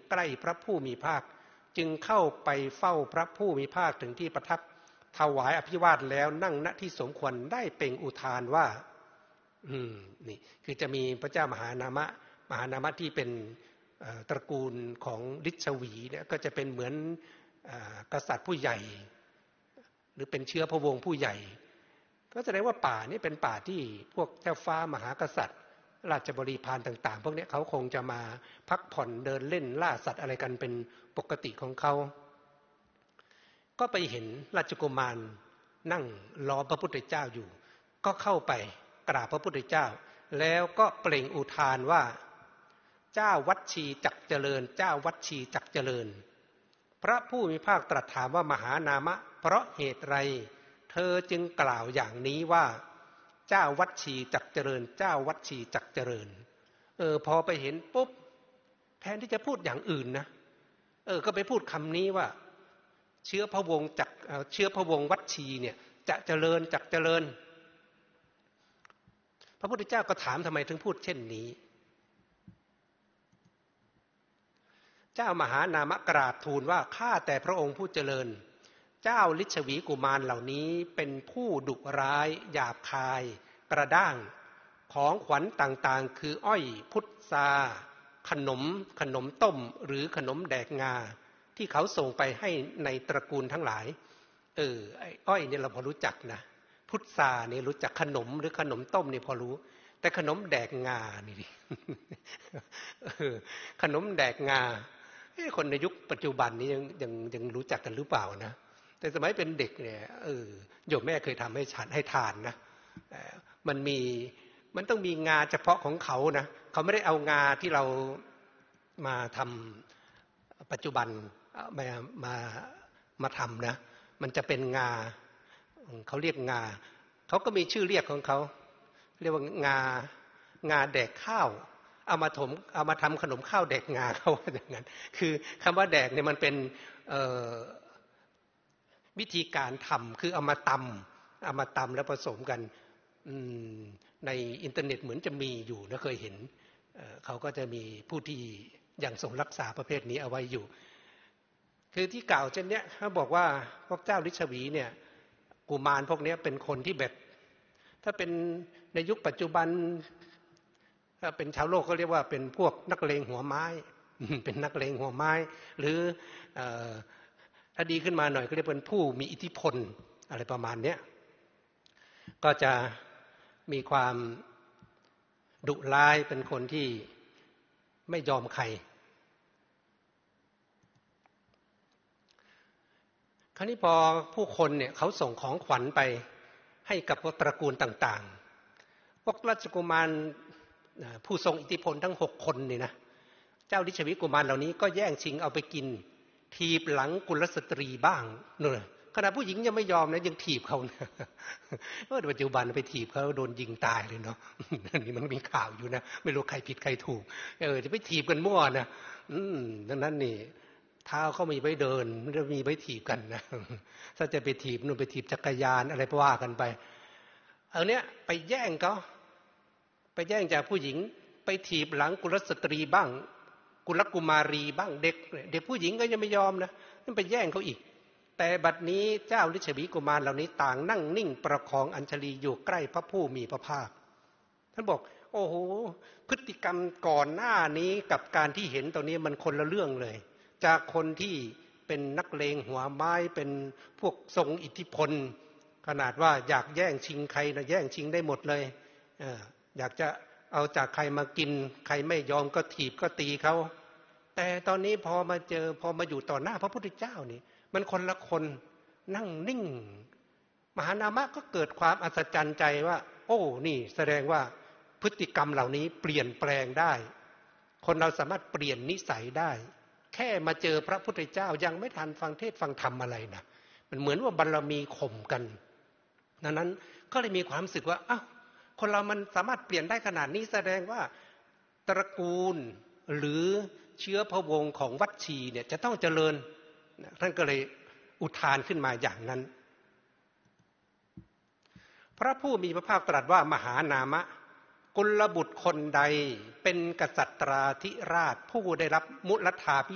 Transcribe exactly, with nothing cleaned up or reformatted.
ใกล้พระผู้มีภาคจึงเข้าไปเฝ้าพระผู้มีภาคถึงที่ประทับถวายอภิวาทแล้วนั่งณที่สมควรได้เปล่งอุทานว่าอืมนี่คือจะมีพระเจ้ามหานามะมหานามะที่เป็นตระกูลของฤชวีเนี่ยก็จะเป็นเหมือนกษัตริย์ผู้ใหญ่หรือเป็นเชื้อพระวงศ์ผู้ใหญ่ก็แสดงว่าป่านี้เป็นป่าที่พวกเจ้าฟ้ามหากษัตริย์ราชบริพารต่างๆพวกนี้เขาคงจะมาพักผ่อนเดินเล่นล่าสัตว์อะไรกันเป็นปกติของเขาก็ไปเห็นราชกุมารนั่งรอพระพุทธเจ้าอยู่ก็เข้าไปกราบพระพุทธเจ้าแล้วก็เปล่งอุทานว่าเจ้าวัดชีจักเจริญเจ้าวัดชีจักเจริญพระผู้มีภาคตรัสถามว่ามหานามะเพราะเหตุไรเธอจึงกล่าวอย่างนี้ว่าเจ้าวัดชีจักเจริญเจ้าวัดชีจักเจริญเออพอไปเห็นปุ๊บแทนที่จะพูดอย่างอื่นนะเออก็ไปพูดคำนี้ว่าเชื้อพระวงศ์จักเชื้อพระวงศ์วัดชีเนี่ยจะเจริญจักเจริญพระพุทธเจ้าก็ถามทำไมถึงพูดเช่นนี้เจ้ามหานามะกราบทูลว่าข้าแต่พระองค์ผู้เจริญเจ้าฤชวีกุมารเหล่านี้เป็นผู้ดุร้ายหยาบคายกระด้างของขวัญต่างๆคืออ้อยพุทราขนมขนมต้มหรือขนมแดกงาที่เขาส่งไปให้ในตระกูลทั้งหลายเออไอ้อ้อยเนี่ยเราพอรู้จักนะพุทราเนี่ยรู้จักขนมหรือขนมต้มเนี่ยพอรู้แต่ขนมแดกงานี่ดิ ขนมแดกงาคนในยุคปัจจุบันนี้ยังยังยังรู้จักกันหรือเปล่านะแต่สมัยเป็นเด็กเนี่ยเออโยมแม่เคยทำให้ฉันให้ทานนะมันมีมันต้องมีงาเฉพาะของเขานะเขาไม่ได้เอางาที่เรามาทำปัจจุบันมามามาทำนะมันจะเป็นงาเขาเรียกงาเขาก็มีชื่อเรียกของเขาเรียกว่างางาแดกข้าวเอามาถมเอามาทำขนมข้าวแดกงาเขาว่าอย่างนั้นคือคำว่าแดกเนี่ยมันเป็นวิธีการทำคือเอามาตำเอามาตำแล้วผสมกันในอินเทอร์เน็ตเหมือนจะมีอยู่นะเคยเห็นเขาก็จะมีผู้ที่ยังทรงรักษาประเภทนี้เอาไว้อยู่คือที่กล่าวเช่นนี้เขาบอกว่าพวกเจ้าฤชวีเนี่ยกุมารพวกนี้เป็นคนที่แบบถ้าเป็นในยุคปัจจุบันถ้าเป็นชาวโลกก็เรียกว่าเป็นพวกนักเลงหัวไม้เป็นนักเลงหัวไม้หรือถ้าดีขึ้นมาหน่อยก็เรียกเป็นผู้มีอิทธิพลอะไรประมาณนี้ก็จะมีความดุร้ายเป็นคนที่ไม่ยอมใครคราวนี้พอผู้คนเนี่ยเขาส่งของขวัญไปให้กับตระกูลต่างๆพวกราชกุมารผู้ทรงอิทธิพลทั้งหกคนนี่นะเจ้าฤชวีกุมารเหล่านี้ก็แย่งชิงเอาไปกินถีบหลังกุลสตรีบ้างนู่นขณะผู้หญิงยังไม่ยอมนะยังถีบเขานะเออปัจจุบันไปถีบเขาโดนยิงตายเลยเนาะนี่มันมีข่าวอยู่นะไม่รู้ใครผิดใครถูกเออจะไปถีบกันมั่วนะอืมดังนั้นนี่เท้าเขามีไว้เดินไม่ได้มีไว้ถีบกันนะถ้าจะไปถีบนู่นไปถีบจักรยานอะไรว่ากันไปเอาเนี้ยไปแย่งเขาไปแย่งจากผู้หญิงไปถีบหลังกุลสตรีบ้างกุลกุมารีบ้างเด็กเด็กผู้หญิงก็ยังไม่ยอมนะนั่นไปแย่งเขาอีกแต่บัดนี้เจ้าฤชวีกุมารเหล่านี้ต่างนั่งนิ่งประคองอัญชลีอยู่ใกล้พระผู้มีพระภาคท่านบอกโอ้โหพฤติกรรมก่อนหน้านี้กับการที่เห็นตอนนี้มันคนละเรื่องเลยจากคนที่เป็นนักเลงหัวไม้เป็นพวกทรงอิทธิพลขนาดว่าอยากแย่งชิงใครนะแย่งชิงได้หมดเลยเอออยากจะเอาจากใครมากินใครไม่ยอมก็ถีบก็ตีเขาแต่ตอนนี้พอมาเจอพอมาอยู่ต่อหน้าพระพุทธเจ้านี่มันคนละคนนั่งนิ่งมหานามะก็เกิดความอัศจรรย์ใจว่าโอ้นี่แสดงว่าพฤติกรรมเหล่านี้เปลี่ยนแปลงได้คนเราสามารถเปลี่ยนนิสัยได้แค่มาเจอพระพุทธเจ้ายังไม่ทันฟังเทศฟังธรรมอะไรนะมันเหมือนว่าบารมีข่มกันดังนั้นก็เลยมีความรู้สึกว่าอ้าวคนเรามันสามารถเปลี่ยนได้ขนาดนี้แสดงว่าตระกูลหรือเชื้อพระวงศ์ของวัดชีเนี่ยจะต้องเจริญท่านก็เลยอุทานขึ้นมาอย่างนั้นพระผู้มีพระภาคตรัสว่ามหานามะกุลบุตรคนใดเป็นกษัตราธิราชผู้ได้รับมุลธาภิ